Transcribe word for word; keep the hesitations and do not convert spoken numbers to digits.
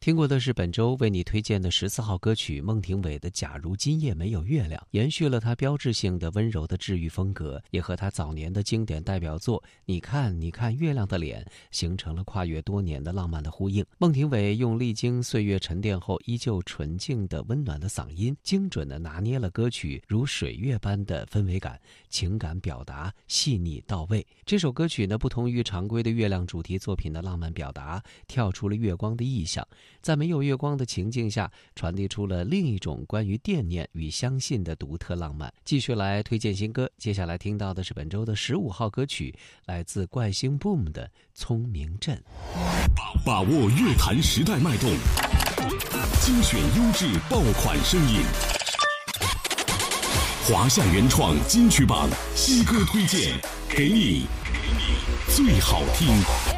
听过的是本周为你推荐的十四号歌曲孟庭苇的《假如今夜没有月亮》，延续了他标志性的温柔的治愈风格，也和他早年的经典代表作《你看你看月亮的脸》形成了跨越多年的浪漫的呼应。孟庭苇用历经岁月沉淀后依旧纯净的温暖的嗓音，精准地拿捏了歌曲如水月般的氛围感，情感表达细腻到位。这首歌曲呢，不同于常规的月亮主题作品的浪漫表达，跳出了月光的意象，在没有月光的情境下，传递出了另一种关于惦念与相信的独特浪漫。继续来推荐新歌，接下来听到的是本周的十五号歌曲，来自怪星 Boom 的《聪明镇》。 把握乐坛时代脉动，精选优质爆款声音，华夏原创金曲榜新歌推荐，给你最好听。